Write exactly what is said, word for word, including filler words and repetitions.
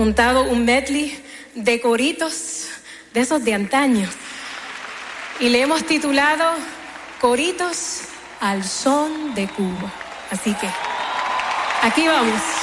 juntado un medley de coritos de esos de antaño. Y le hemos titulado Coritos al son de Cuba. Así que aquí vamos.